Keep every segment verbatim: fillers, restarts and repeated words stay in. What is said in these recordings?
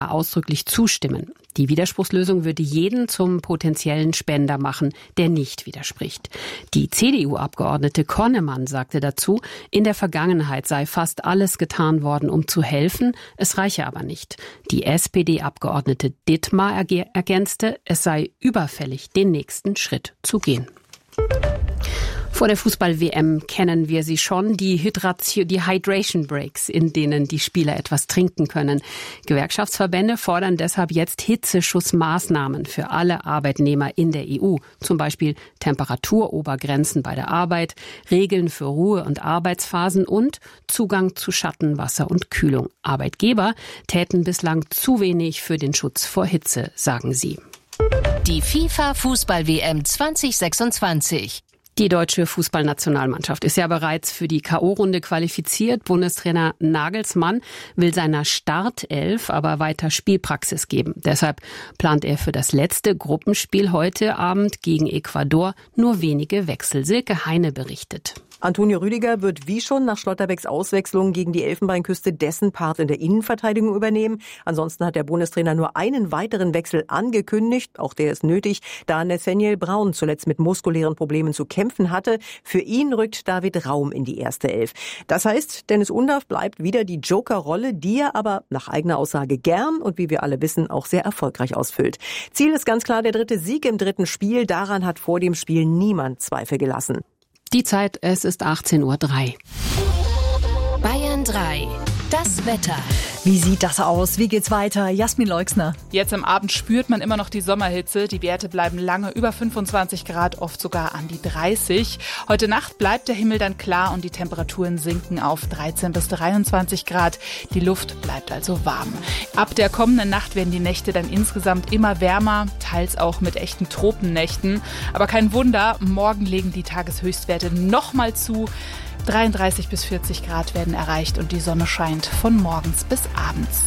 ausdrücklich zustimmen. Die Widerspruchslösung würde jeden zum potenziellen Spender machen, der nicht widerspricht. Die C D U-Abgeordnete Konnemann sagte dazu, in der Vergangenheit sei fast alles getan worden, um zu helfen, es reiche aber nicht. Die S P D-Abgeordnete Dittmar ergänzte, es sei überfällig, den nächsten Schritt zu gehen. Vor der Fußball-W M kennen wir sie schon, die Hydration, die Hydration Breaks, in denen die Spieler etwas trinken können. Gewerkschaftsverbände fordern deshalb jetzt Hitzeschutzmaßnahmen für alle Arbeitnehmer in der E U. Zum Beispiel Temperaturobergrenzen bei der Arbeit, Regeln für Ruhe- und Arbeitsphasen und Zugang zu Schatten, Wasser und Kühlung. Arbeitgeber täten bislang zu wenig für den Schutz vor Hitze, sagen sie. Die FIFA-Fußball-W M zwanzig sechsundzwanzig. Die deutsche Fußballnationalmannschaft ist ja bereits für die K O-Runde qualifiziert. Bundestrainer Nagelsmann will seiner Startelf aber weiter Spielpraxis geben. Deshalb plant er für das letzte Gruppenspiel heute Abend gegen Ecuador nur wenige Wechsel. Silke Heine berichtet. Antonio Rüdiger wird wie schon nach Schlotterbecks Auswechslung gegen die Elfenbeinküste dessen Part in der Innenverteidigung übernehmen. Ansonsten hat der Bundestrainer nur einen weiteren Wechsel angekündigt. Auch der ist nötig, da Nathaniel Braun zuletzt mit muskulären Problemen zu kämpfen hatte. Für ihn rückt David Raum in die erste Elf. Das heißt, Dennis Undaff bleibt wieder die Joker-Rolle, die er aber nach eigener Aussage gern und wie wir alle wissen auch sehr erfolgreich ausfüllt. Ziel ist ganz klar der dritte Sieg im dritten Spiel. Daran hat vor dem Spiel niemand Zweifel gelassen. Die Zeit, es ist achtzehn Uhr drei. Bayern drei. Das Wetter. Wie sieht das aus? Wie geht's weiter? Jasmin Leuxner. Jetzt am Abend spürt man immer noch die Sommerhitze. Die Werte bleiben lange über fünfundzwanzig Grad, oft sogar an die dreißig. Heute Nacht bleibt der Himmel dann klar und die Temperaturen sinken auf dreizehn bis dreiundzwanzig Grad. Die Luft bleibt also warm. Ab der kommenden Nacht werden die Nächte dann insgesamt immer wärmer, teils auch mit echten Tropennächten. Aber kein Wunder, morgen legen die Tageshöchstwerte nochmal zu. dreiunddreißig bis vierzig Grad werden erreicht und die Sonne scheint von morgens bis abends.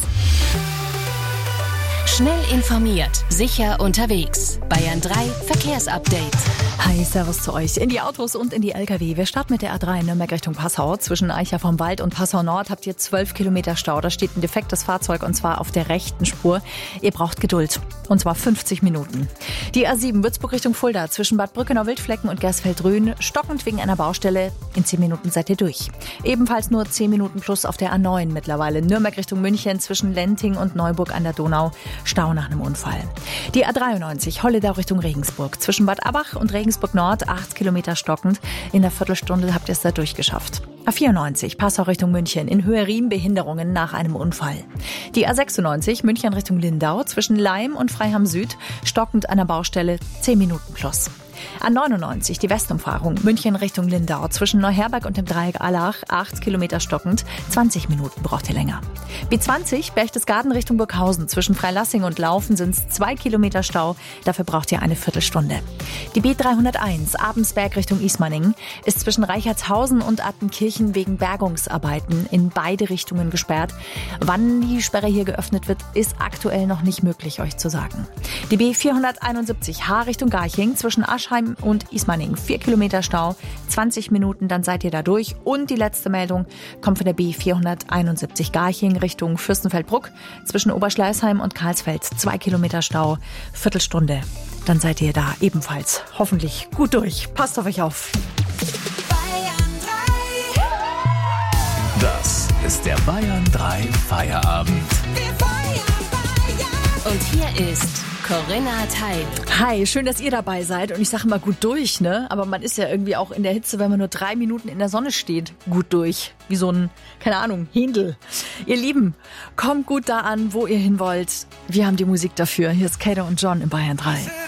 Schnell informiert, sicher unterwegs. Bayern drei Verkehrsupdate. Hi, servus zu euch. In die Autos und in die L K W. Wir starten mit der A drei in Nürnberg Richtung Passau. Zwischen Eicher vom Wald und Passau Nord habt ihr zwölf Kilometer Stau. Da steht ein defektes Fahrzeug und zwar auf der rechten Spur. Ihr braucht Geduld. Und zwar fünfzig Minuten. Die A sieben Würzburg Richtung Fulda zwischen Bad Brückenau-Wildflecken und Gersfeld-Rhön. Stockend wegen einer Baustelle. In zehn Minuten seid ihr durch. Ebenfalls nur zehn Minuten plus auf der A neun mittlerweile. Nürnberg Richtung München zwischen Lenting und Neuburg an der Donau. Stau nach einem Unfall. Die A dreiundneunzig Holledau Richtung Regensburg. Zwischen Bad Abach und Regensburg Nord, acht Kilometer stockend. In der Viertelstunde habt ihr es da durchgeschafft. A vierundneunzig Passau Richtung München. In Höhe Riem Behinderungen nach einem Unfall. Die A sechsundneunzig München Richtung Lindau. Zwischen Laim und Freiham Süd. Stockend an der Baustelle, zehn Minuten plus. A neunundneunzig die Westumfahrung München Richtung Lindau zwischen Neuherberg und dem Dreieck Allach, acht Kilometer stockend, zwanzig Minuten braucht ihr länger. B zwanzig Berchtesgaden Richtung Burghausen zwischen Freilassing und Laufen sind es zwei Kilometer Stau, dafür braucht ihr eine Viertelstunde. Die B dreihunderteins Abensberg Richtung Ismaning ist zwischen Reichertshausen und Attenkirchen wegen Bergungsarbeiten in beide Richtungen gesperrt. Wann die Sperre hier geöffnet wird, ist aktuell noch nicht möglich, euch zu sagen. Die B vierhunderteinundsiebzig H Richtung Garching zwischen Aschheim und Ismaning. Vier Kilometer Stau, zwanzig Minuten, dann seid ihr da durch. Und die letzte Meldung kommt von der B vierhunderteinundsiebzig Garching Richtung Fürstenfeldbruck. Zwischen Oberschleißheim und Karlsfeld. Zwei Kilometer Stau, Viertelstunde. Dann seid ihr da ebenfalls hoffentlich gut durch. Passt auf euch auf. Das ist der Bayern drei Feierabend. Und hier ist Corinna Teil. Hi, schön, dass ihr dabei seid. Und ich sage mal gut durch, ne? Aber man ist ja irgendwie auch in der Hitze, wenn man nur drei Minuten in der Sonne steht, gut durch. Wie so ein, keine Ahnung, Händel. Ihr Lieben, kommt gut da an, wo ihr hin wollt. Wir haben die Musik dafür. Hier ist Kato und John in Bayern drei.